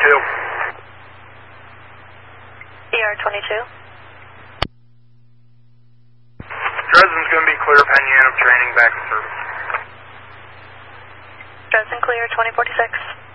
ER22. Dresden's going to be clear, Penn Training back in service. Dresden clear, 2046.